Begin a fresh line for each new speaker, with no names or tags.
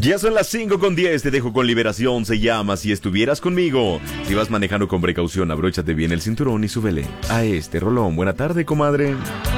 Ya son las 5:10, te dejo con Liberación, se llama Si estuvieras conmigo. Si vas manejando con precaución, abróchate bien el cinturón y súbele a este rolón. Buena tarde, comadre.